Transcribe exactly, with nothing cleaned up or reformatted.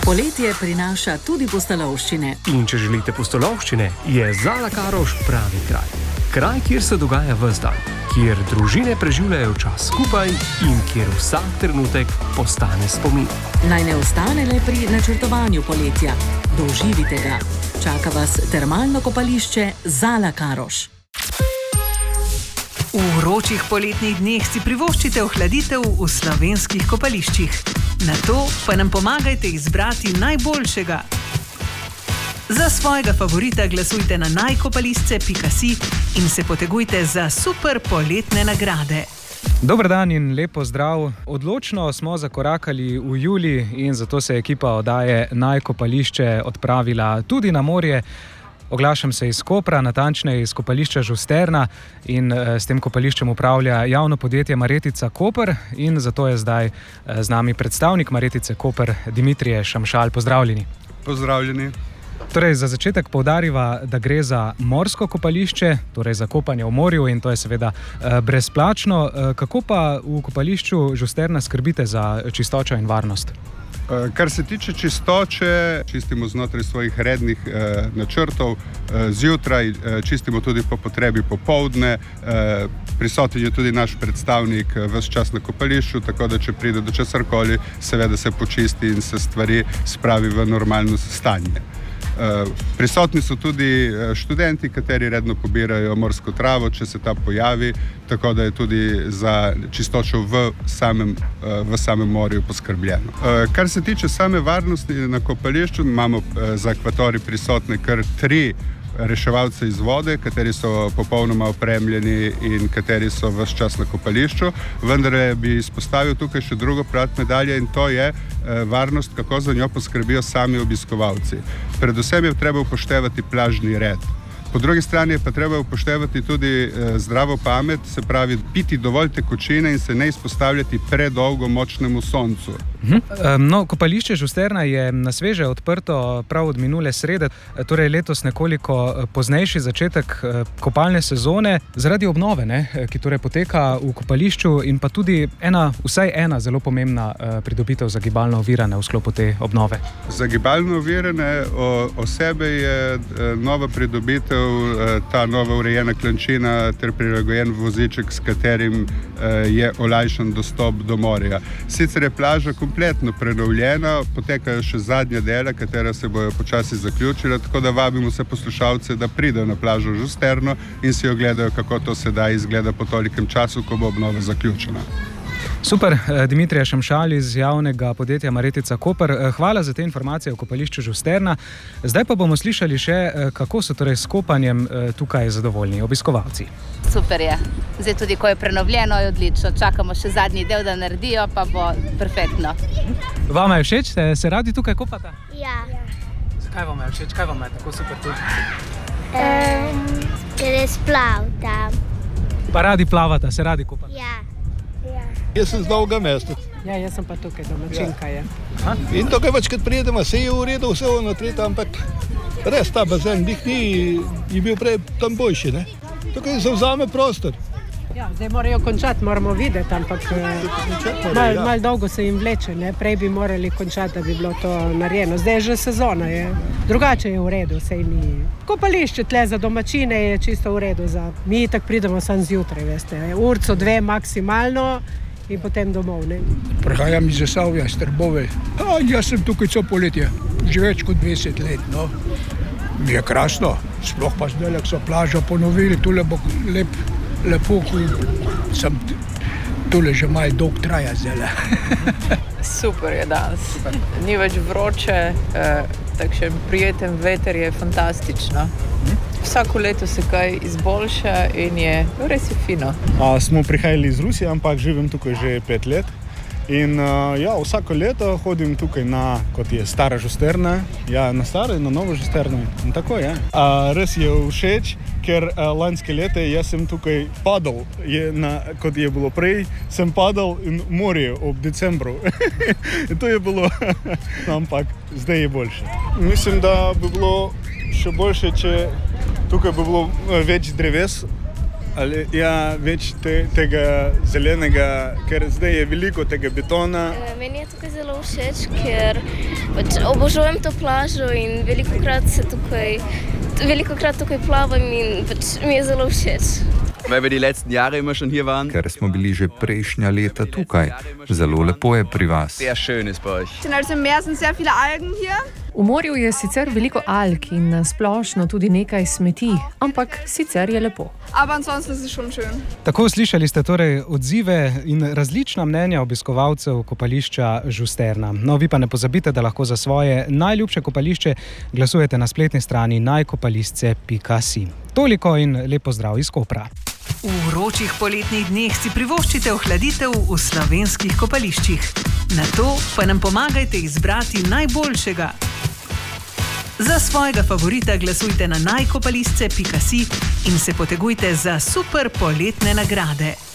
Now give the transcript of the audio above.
Poletje prinaša tudi pustolovščine. In če želite pustolovščine, je Zala Karoš pravi kraj. Kraj, kjer se dogaja ves dan, kjer družine preživljajo čas skupaj in kjer vsak trenutek postane spomin. Naj ne ostane le pri načrtovanju poletja. Doživite ga. Čaka vas termalno kopališče Zala Karoš. V vročih poletnih dneh si privoščite ohladitev v slovenskih kopališčih. Na to pa nam pomagajte izbrati najboljšega. Za svojega favorita glasujte na najkopališče pika si in se potegujte za super poletne nagrade. Dober dan in lepo zdrav. Odločno smo zakorakali v juli in zato se je ekipa oddaje Najkopališče odpravila tudi na morje. Oglašam se iz Kopra, natančneje iz kopališča Žusterna, in eh, s tem kopališčem upravlja javno podjetje Maretica Koper, in zato je zdaj eh, z nami predstavnik Maretice Koper, Dimitrije Šamšal. Pozdravljeni. Pozdravljeni. Torej, za začetek poudarjava, da gre za morsko kopališče, torej za kopanje v morju, in to je seveda eh, brezplačno. Eh, kako pa v kopališču Žusterna skrbite za čistočo in varnost? Kar se tiče čistoče, čistimo znotraj svojih rednih eh, načrtov, eh, zjutraj eh, čistimo tudi po potrebi popoldne, eh, prisoten je tudi naš predstavnik eh, ves čas na kopališču, tako da če pride do česarkoli, seveda se počisti in se stvari spravi v normalno stanje. Uh, prisotni so tudi študenti, kateri redno pobirajo morsko travo, če se ta pojavi, tako da je tudi za čistočo v samem, uh, v samem morju poskrbljeno. Uh, kar se tiče same varnosti na kopališču, imamo uh, za akvatorij prisotne kar tri reševalce iz vode, kateri so popolnoma opremljeni in kateri so ves čas na kopališču. Vendar bi izpostavil tukaj še drugo plat medalje, in to je eh, varnost, kako za njo poskrbijo sami obiskovalci. Predvsem je treba upoštevati plažni red. Po drugi strani pa treba upoštevati tudi eh, zdravo pamet, se pravi piti dovolj tekočine in se ne izpostavljati predolgo močnemu soncu. No, kopališče Žusterna je na sveže odprto prav od minule srede, torej letos nekoliko poznejši začetek kopalne sezone zaradi obnove, ne, ki torej poteka v kopališču, in pa tudi ena, vsaj ena zelo pomembna pridobitev za gibalno ovirane v sklopu te obnove. Za gibalno ovirane osebe je nova pridobitev ta nova urejena klančina ter prilagojen voziček, s katerim je olajšan dostop do morja. Sicer je plaža kompletno prenovljena, potekajo še zadnja dela, katera se bojo počasi zaključila, tako da vabimo vse poslušalce, da pridejo na plažo Žusterno in si ogledajo, kako to sedaj izgleda po tolikem času, ko bo obnova zaključena. Super, Dimitrija Šamšal iz javnega podjetja Maretica Koper. Hvala za te informacije o kopališču Žusterna. Zdaj pa bomo slišali še, kako so torej s kopanjem tukaj zadovoljni obiskovalci. Super je. Zdaj tudi, ko je prenovljeno, je odlično. Čakamo še zadnji del, da naredijo, pa bo perfektno. Vama je všeč? Se, se radi tukaj kopata? Ja. Zakaj vam je všeč? Kaj vam je tako super tu? Um, ker je splav tam. Pa radi plavata, se radi kopata? Ja. Jaz sem z Novega mesta. Ja, jaz sem pa tukaj, domačinka je. Ja. In tukaj več, kad prijedemo, se je v redu, vse ono tretje, ampak res ta bazen dih ni, je bil prej tam boljši, ne? Tukaj se vzame prostor. Ja, zdaj morajo končati, moramo videti, ampak malo mal dolgo se jim vleče, ne? Prej bi morali končati, da bi bilo to narejeno. Zdaj je že sezona, je. Drugače je v redu, sej ni. Kopališče tle za domačine je čisto v redu, za mi tak pridemo sam zjutraj, veste. Urco dve maksimalno in potem domov, ne? Prihajam iz Zasavja, iz Trbove. A, jaz sem tukaj celo poletje, že več kot dvajset let, no. Mi je krasno, sploh pa zdaj, ko so plažo ponovili, tule bo lep, lepo, sem tule že malo dolg traja zdaj. Super je danes, ni več vroče, eh, takšen prijeten veter je fantastično. Vsako leto se kaj izboljša in je res je fino. A, smo prihajali iz Rusije, ampak živim tukaj že pet let. In uh, ja, vsako leto hodim tukaj na, kot je stara Žusterna, ja, na staro in na novo Žusterno. In tako je. A, res je všeč, ker a, lanske leta jaz sem tukaj padal, je na, kot je bilo prej, sem padal in morje ob decembru. In to je bilo, ampak zdaj je boljše. Mislim, da bi bilo še boljše, če tukaj bi bilo več dreves, ali ja, več te, tega zelenega, ker zdaj je veliko tega betona. Meni je tukaj zelo všeč, ker pač obožujem to plažo in velikokrat se tukaj, velikokrat tukaj plavam in pač mi je zelo všeč. Weil wir die letzten Jahre immer schon hier waren. Ker smo bili že prejšnja leta tukaj. Zelo lepo je pri vas. Sehr schön ist bei euch. Also im Meer sind sehr viele Algen hier. V morju je sicer veliko alg in na splošno tudi nekaj smeti, ampak sicer je lepo. Aber ansonsten ist es schon schön. Tako slišali ste torej odzive in različna mnenja obiskovalcev kopališča Žusterna. No, vi pa ne pozabite, da lahko za svoje najljubše kopališče glasujete na spletni strani najkopališče pika si. Toliko in lep pozdrav iz Kopra. V vročih poletnih dneh si privoščite ohladitev v slovenskih kopališčih. Na to pa nam pomagajte izbrati najboljšega. Za svojega favorita glasujte na najkopališče pika si in se potegujte za super poletne nagrade.